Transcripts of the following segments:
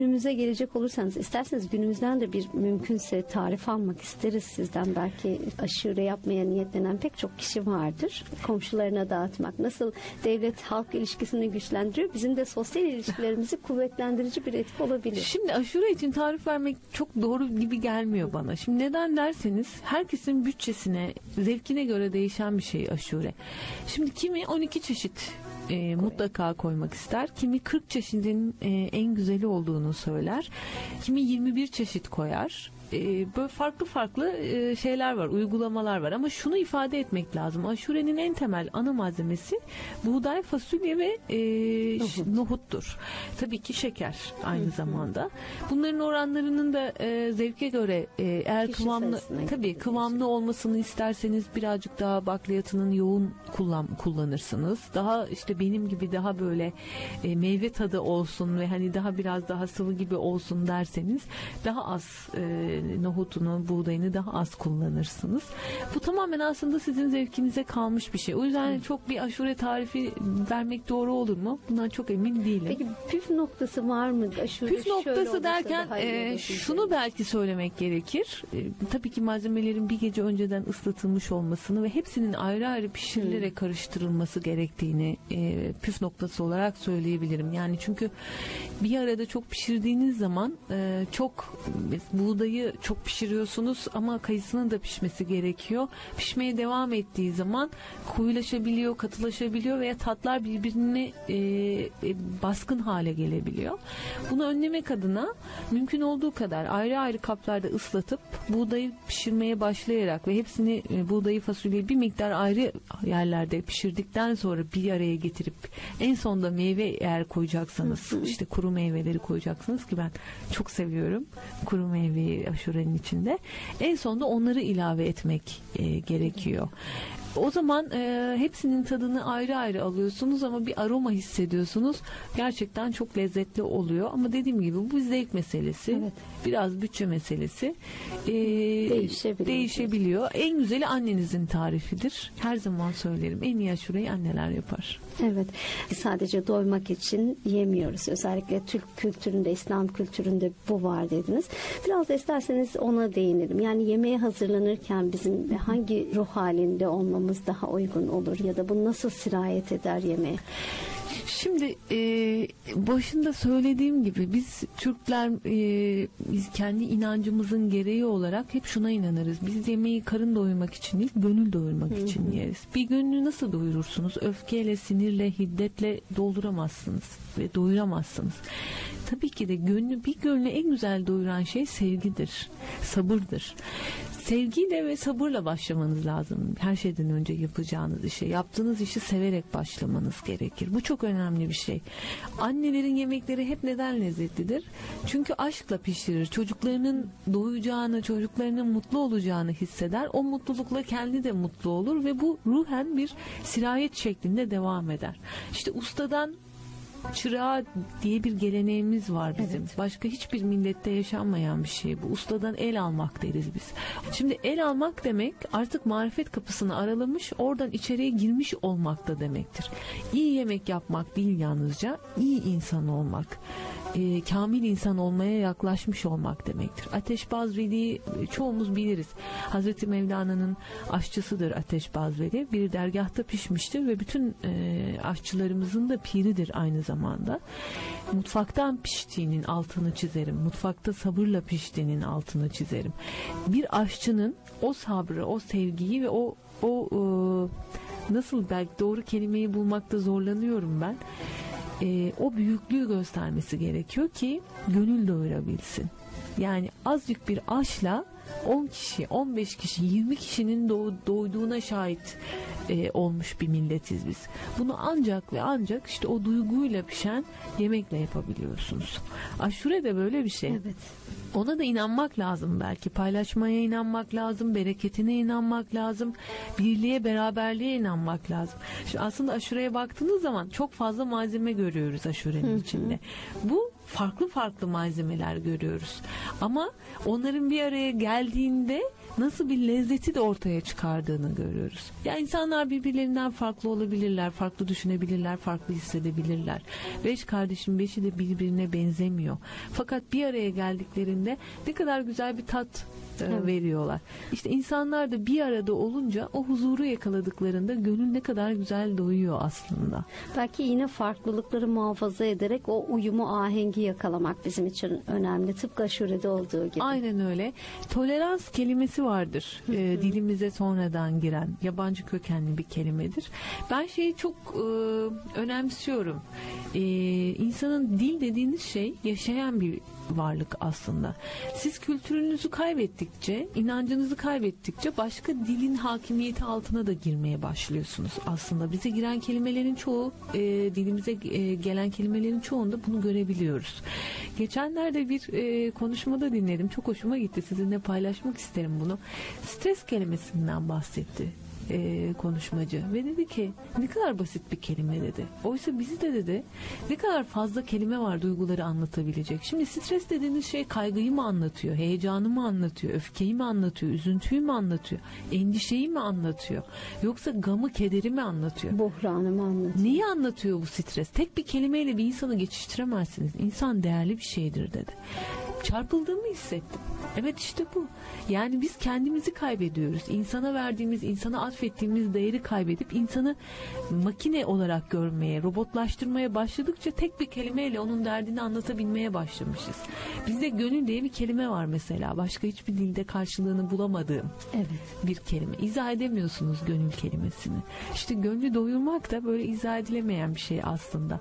Günümüze gelecek olursanız, isterseniz günümüzden de bir mümkünse tarif almak isteriz sizden. Belki aşure yapmaya niyetlenen pek çok kişi vardır. Komşularına dağıtmak nasıl devlet-halk ilişkisini güçlendiriyor, bizim de sosyal ilişkilerimizi kuvvetlendirici bir etki olabilir. Şimdi aşure için tarif vermek çok doğru gibi gelmiyor bana. Şimdi neden derseniz, herkesin bütçesine, zevkine göre değişen bir şey aşure. Şimdi kimi 12 çeşit mutlaka koymak ister. Kimi 40 çeşidin en güzeli olduğunu söyler. Kimi 21 çeşit koyar. Böyle farklı farklı şeyler var, uygulamalar var. Ama şunu ifade etmek lazım. Aşurenin en temel ana malzemesi buğday, fasulye ve nohuttur. Tabii ki şeker aynı zamanda. Bunların oranlarının da zevke göre eğer kıvamlı olmasını isterseniz birazcık daha bakliyatının yoğun kullanırsınız. Daha işte benim gibi daha böyle meyve tadı olsun ve hani biraz daha sıvı gibi olsun derseniz daha az nohutunu, buğdayını daha az kullanırsınız. Bu tamamen aslında sizin zevkinize kalmış bir şey. O yüzden çok bir aşure tarifi vermek doğru olur mu? Bundan çok emin değilim. Peki püf noktası var mı? Aşure püf noktası derken şunu belki söylemek gerekir. Tabii ki malzemelerin bir gece önceden ıslatılmış olmasını ve hepsinin ayrı ayrı pişirilerek karıştırılması gerektiğini püf noktası olarak söyleyebilirim. Yani çünkü bir arada çok pişirdiğiniz zaman çok buğdayı çok pişiriyorsunuz ama kayısının da pişmesi gerekiyor. Pişmeye devam ettiği zaman koyulaşabiliyor, katılaşabiliyor veya tatlar birbirine baskın hale gelebiliyor. Bunu önlemek adına mümkün olduğu kadar ayrı ayrı kaplarda ıslatıp buğdayı pişirmeye başlayarak ve hepsini buğdayı, fasulyeyi bir miktar ayrı yerlerde pişirdikten sonra bir araya getirip en sonda meyve eğer koyacaksanız işte kuru meyveleri koyacaksınız ki ben çok seviyorum kuru meyveyi aşurenin içinde. En sonda onları ilave etmek gerekiyor. O zaman hepsinin tadını ayrı ayrı alıyorsunuz ama bir aroma hissediyorsunuz. Gerçekten çok lezzetli oluyor. Ama dediğim gibi bu bir zevk meselesi. Evet. Biraz bütçe meselesi. Değişebiliyor. En güzeli annenizin tarifidir. Her zaman söylerim. En iyi aşureyi anneler yapar. Evet. Sadece doymak için yemiyoruz. Özellikle Türk kültüründe, İslam kültüründe bu var dediniz. Biraz da isterseniz ona değinelim. Yani yemeğe hazırlanırken bizim hangi ruh halinde olmamız daha uygun olur ya da bu nasıl sirayet eder yemeğe? Şimdi başında söylediğim gibi biz Türkler biz kendi inancımızın gereği olarak hep şuna inanırız. Biz yemeği karın doyurmak için değil, gönül doyurmak için yeriz. Bir gönlü nasıl doyurursunuz? Öfkeyle, sinirle, hiddetle dolduramazsınız ve doyuramazsınız. Tabii ki de bir gönlü en güzel doyuran şey sevgidir, sabırdır. Sevgiyle ve sabırla başlamanız lazım. Her şeyden önce yapacağınız işe. Yaptığınız işi severek başlamanız gerekir. Bu çok önemli bir şey. Annelerin yemekleri hep neden lezzetlidir? Çünkü aşkla pişirir. Çocuklarının doyacağını, çocuklarının mutlu olacağını hisseder. O mutlulukla kendi de mutlu olur ve bu ruhen bir sirayet şeklinde devam eder. İşte ustadan çırağı diye bir geleneğimiz var bizim. Evet. Başka hiçbir millette yaşanmayan bir şey bu. Ustadan el almak deriz biz. Şimdi el almak demek artık marifet kapısını aralamış, oradan içeriye girmiş olmak da demektir. İyi yemek yapmak değil yalnızca, iyi insan olmak. Kamil insan olmaya yaklaşmış olmak demektir. Ateşbaz Veli'yi çoğumuz biliriz. Hazreti Mevlana'nın aşçısıdır Ateşbaz Veli. Bir dergahta pişmiştir ve bütün aşçılarımızın da piridir aynı zamanda. Mutfaktan piştiğinin altını çizerim. Mutfakta sabırla piştiğinin altını çizerim. Bir aşçının o sabrı, o sevgiyi ve o nasıl belki doğru kelimeyi bulmakta zorlanıyorum ben. O büyüklüğü göstermesi gerekiyor ki gönül doyurabilsin. Yani azıcık bir aşla 10 kişi, 15 kişi, 20 kişinin doyduğuna şahit olmuş bir milletiz biz. Bunu ancak ve ancak işte o duyguyla pişen yemekle yapabiliyorsunuz. Aşure de böyle bir şey. Evet. Ona da inanmak lazım belki. Paylaşmaya inanmak lazım, bereketine inanmak lazım, birliğe, beraberliğe inanmak lazım. Şimdi aslında aşureye baktığınız zaman çok fazla malzeme görüyoruz aşurenin içinde. Bu farklı farklı malzemeler görüyoruz. Ama onların bir araya geldiğinde nasıl bir lezzeti de ortaya çıkardığını görüyoruz. Ya insanlar birbirlerinden farklı olabilirler, farklı düşünebilirler, farklı hissedebilirler. 5 kardeşin 5'i de birbirine benzemiyor. Fakat bir araya geldiklerinde ne kadar güzel bir tat veriyorlar. İşte insanlar da bir arada olunca o huzuru yakaladıklarında gönül ne kadar güzel doyuyor aslında. Belki yine farklılıkları muhafaza ederek o uyumu, ahengi yakalamak bizim için önemli. Tıpkı aşurede olduğu gibi. Aynen öyle. Tolerans kelimesi vardır. Dilimize sonradan giren, yabancı kökenli bir kelimedir. Ben şeyi çok önemsiyorum. İnsanın dil dediğiniz şey yaşayan bir varlık aslında. Siz kültürünüzü kaybettikçe, inancınızı kaybettikçe başka dilin hakimiyeti altına da girmeye başlıyorsunuz aslında. Bize giren kelimelerin çoğu, dilimize gelen kelimelerin çoğunda bunu görebiliyoruz. Geçenlerde bir konuşmada dinledim. Çok hoşuma gitti. Sizinle paylaşmak isterim bunu. Stres kelimesinden bahsetti konuşmacı ve dedi ki ne kadar basit bir kelime dedi. Oysa bizde dedi ne kadar fazla kelime var duyguları anlatabilecek. Şimdi stres dediğiniz şey kaygıyı mı anlatıyor, heyecanı mı anlatıyor, öfkeyi mi anlatıyor, üzüntüyü mü anlatıyor, endişeyi mi anlatıyor, yoksa gamı, kederi mi anlatıyor? Buhranı mı anlatıyor? Neyi anlatıyor bu stres? Tek bir kelimeyle bir insanı geçiştiremezsiniz. İnsan değerli bir şeydir dedi. Çarpıldığımı hissettim. Evet işte bu. Yani biz kendimizi kaybediyoruz. İnsana verdiğimiz, insana atfettiğimiz değeri kaybedip insanı makine olarak görmeye, robotlaştırmaya başladıkça tek bir kelimeyle onun derdini anlatabilmeye başlamışız. Bizde gönül diye bir kelime var mesela. Başka hiçbir dilde karşılığını bulamadığım bir kelime. İzah edemiyorsunuz gönül kelimesini. İşte gönlü doyurmak da böyle izah edilemeyen bir şey aslında.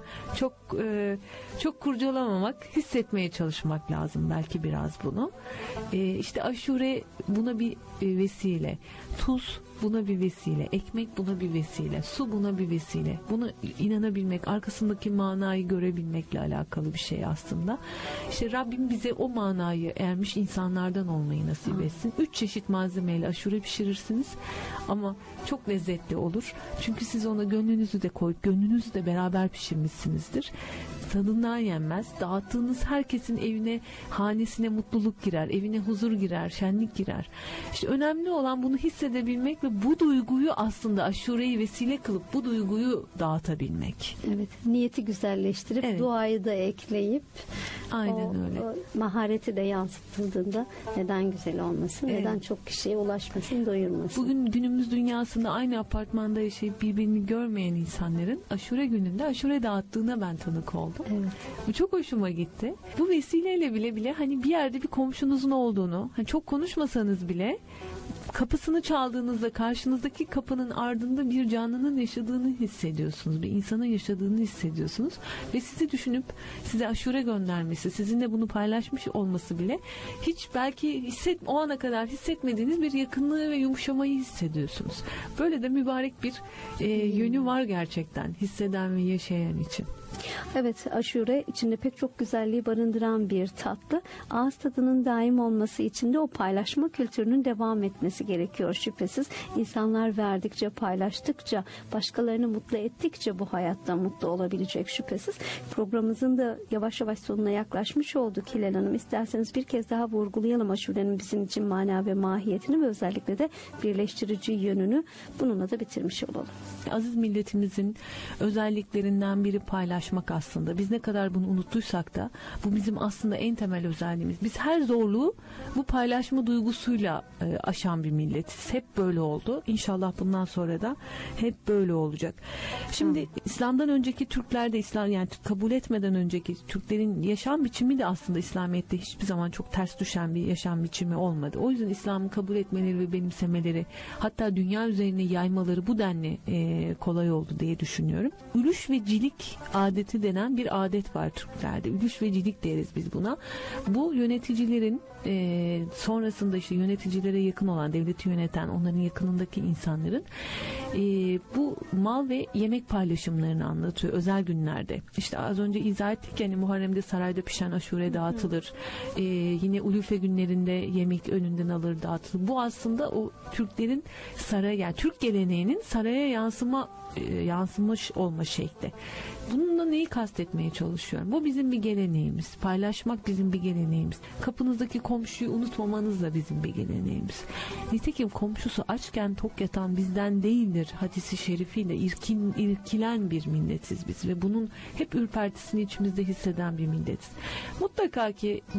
Çok kurcalamamak, hissetmeye çalışmak lazım belki biraz bunu. İşte aşure buna bir vesile, tuz buna bir vesile, ekmek buna bir vesile, su buna bir vesile. Buna inanabilmek, arkasındaki manayı görebilmekle alakalı bir şey aslında. İşte Rabbim bize o manayı ermiş insanlardan olmayı nasip etsin. 3 çeşit malzemeyle aşure pişirirsiniz ama çok lezzetli olur. Çünkü siz ona gönlünüzü de koyup gönlünüzü de beraber pişirmişsinizdir. Tadından yenmez. Dağıttığınız herkesin evine, hanesine mutluluk girer, evine huzur girer, şenlik girer. İşte önemli olan bunu hissedebilmek ve bu duyguyu aslında aşureyi vesile kılıp bu duyguyu dağıtabilmek. Evet, niyeti güzelleştirip duayı da ekleyip aynen öyle. O mahareti de yansıtıldığında neden güzel olmasın, neden çok kişiye ulaşmasın, doyurmasın. Bugün günümüz dünyasında aynı apartmanda yaşayıp birbirini görmeyen insanların aşure gününde aşure dağıttığına ben tanık oldum. Evet. Bu çok hoşuma gitti. Bu vesileyle bile hani bir yerde bir komşunuzun olduğunu, hani çok konuşmasanız bile kapısını çaldığınızda karşınızdaki kapının ardında bir canlının yaşadığını hissediyorsunuz. Bir insanın yaşadığını hissediyorsunuz. Ve sizi düşünüp size aşure göndermesi, sizinle bunu paylaşmış olması bile hiç belki o ana kadar hissetmediğiniz bir yakınlığı ve yumuşamayı hissediyorsunuz. Böyle de mübarek bir yönü var gerçekten hisseden ve yaşayan için. Evet, aşure içinde pek çok güzelliği barındıran bir tatlı. Ağız tadının daim olması için de o paylaşma kültürünün devam etmesi gerekiyor şüphesiz. İnsanlar verdikçe, paylaştıkça, başkalarını mutlu ettikçe bu hayatta mutlu olabilecek şüphesiz. Programımızın da yavaş yavaş sonuna yaklaşmış olduk Hilal Hanım. İsterseniz bir kez daha vurgulayalım aşurenin bizim için mana ve mahiyetini ve özellikle de birleştirici yönünü. Bununla da bitirmiş olalım. Aziz milletimizin özelliklerinden biri paylaşmak aslında. Biz ne kadar bunu unuttuysak da bu bizim aslında en temel özelliğimiz. Biz her zorluğu bu paylaşma duygusuyla aşan bir milletiz. Hep böyle oldu. İnşallah bundan sonra da hep böyle olacak. Şimdi İslam'dan önceki Türklerde yani kabul etmeden önceki Türklerin yaşam biçimi de aslında İslamiyet'te hiçbir zaman çok ters düşen bir yaşam biçimi olmadı. O yüzden İslam'ı kabul etmeleri ve benimsemeleri, hatta dünya üzerine yaymaları bu denli kolay oldu diye düşünüyorum. Ülüş ve cilik adeti denen bir adet var Türklerde. Ülüş ve cilik deriz biz buna. Bu yöneticilerin sonrasında işte yöneticilere yakın olan, devleti yöneten, onların yakınındaki insanların bu mal ve yemek paylaşımlarını anlatıyor özel günlerde. İşte az önce izah ettik yani Muharrem'de sarayda pişen aşure dağıtılır. Yine Ulufe günlerinde yemek önünden alır dağıtılır. Bu aslında o Türklerin saraya, yani Türk geleneğinin saraya yansımış olma şekli. Bunun neyi kastetmeye çalışıyorum? Bu bizim bir geleneğimiz. Paylaşmak bizim bir geleneğimiz. Kapınızdaki komşuyu unutmamanız da bizim bir geleneğimiz. Nitekim komşusu açken tok yatan bizden değildir hadisi şerifiyle irkilen bir milletiz biz ve bunun hep ürpertisini içimizde hisseden bir milletiz. Mutlaka ki